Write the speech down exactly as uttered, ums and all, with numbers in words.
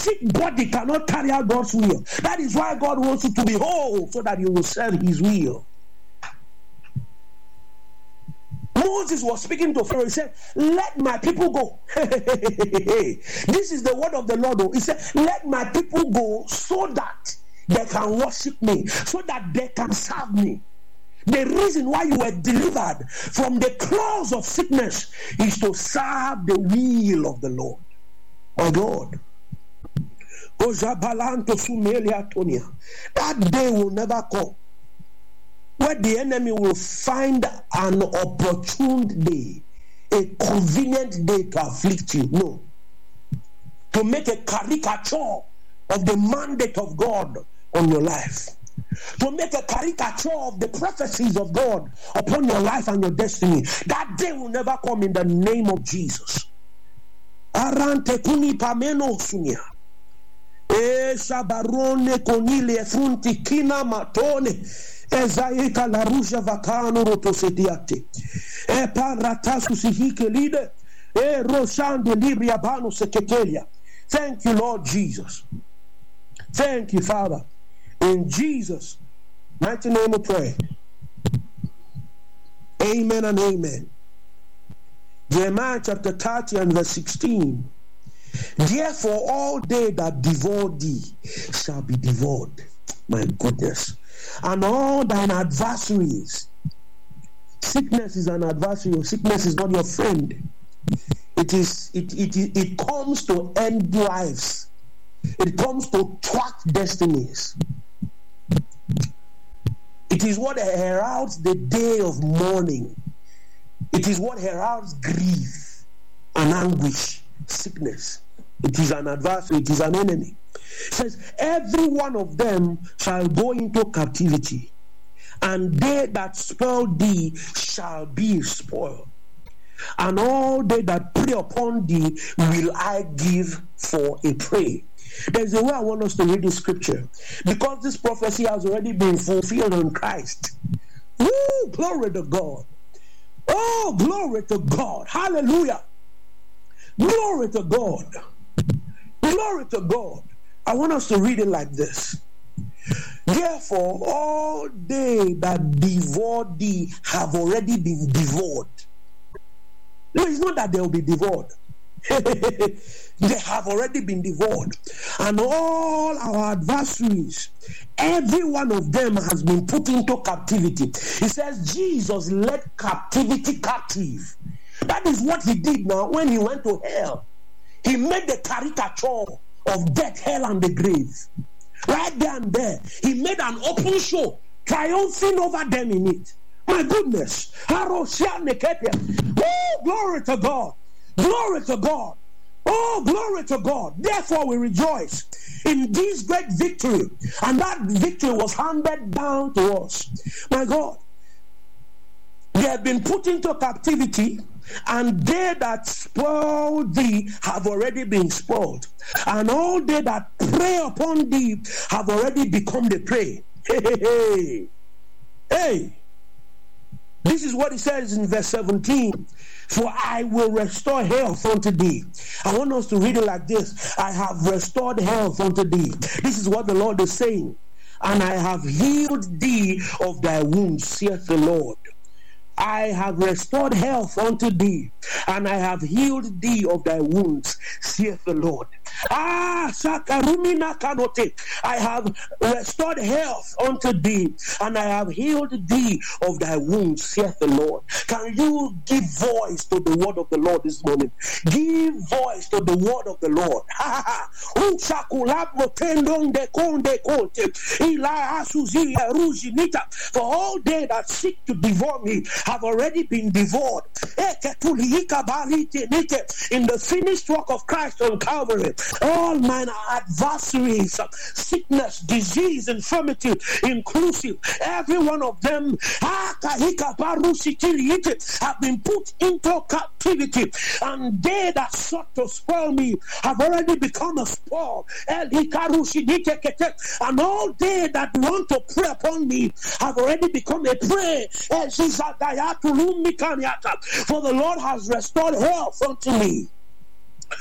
sick body cannot carry out God's will. That is why God wants you to be whole, so that you will serve his will. Moses was speaking to Pharaoh. He said, let my people go. This is the word of the Lord. He said, let my people go so that they can worship me, so that they can serve me. The reason why you were delivered from the claws of sickness is to serve the will of the Lord. My God. That day will never come where the enemy will find an opportune day, a convenient day to afflict you. No. To make a caricature of the mandate of God on your life. To make a caricature of the prophecies of God upon your life and your destiny. That day will never come in the name of Jesus. Arante kuni pameno sunia. E sabarone konile frunti kina matone. Ezaika la rusha vakano rotosetiate. E paratasu sihike lide. E roshande libria bano seketelia. Thank you, Lord Jesus. Thank you, Father. In Jesus' mighty name we pray. Amen and amen. Jeremiah chapter thirty and verse sixteen. Therefore all they that devour thee shall be devoured. My goodness. And all thine adversaries. Sickness is an adversary. Sickness is not your friend. It is it it it, it comes to end lives. It comes to thwart destinies. It is what heralds the day of mourning. It is what heralds grief and anguish, sickness. It is an adversary, it is an enemy. It says, every one of them shall go into captivity, and they that spoil thee shall be spoiled. And all they that prey upon thee will I give for a prey. There's a way I want us to read this scripture, because this prophecy has already been fulfilled in Christ. Woo, glory to God. Oh, glory to God. Hallelujah. Glory to God. Glory to God. I want us to read it like this. Therefore, all they that devour thee have already been devoured. No, it's not that they will be devoured. They have already been devoured. And all our adversaries, every one of them has been put into captivity. He says Jesus led captivity captive. That is what he did now when he went to hell. He made the caricature of death, hell, and the grave. Right there and there. He made an open show, triumphing over them in it. My goodness. Oh, glory to God. Glory to God. Oh, glory to God. Therefore we rejoice in this great victory. And that victory was handed down to us. My God. They have been put into captivity, and they that spoil thee have already been spoiled. And all they that prey upon thee have already become the prey. Hey, hey, hey. Hey. This is what he says in verse seventeen. For I will restore health unto thee. I want us to read it like this. I have restored health unto thee. This is what the Lord is saying. And I have healed thee of thy wounds, saith the Lord. I have restored health unto thee, and I have healed thee of thy wounds, saith the Lord. Ah, Sakarumina Kanote. I have restored health unto thee, and I have healed thee of thy wounds, saith the Lord. Can you give voice to the word of the Lord this morning? Give voice to the word of the Lord. For all they that seek to devour me have already been devoured. In the finished work of Christ on Calvary, all mine adversaries, sickness, disease, infirmity, inclusive, every one of them have been put into captivity, and they that sought to spoil me have already become a spoil. And all they that want to prey upon me have already become a prey. For the Lord has restored health unto me.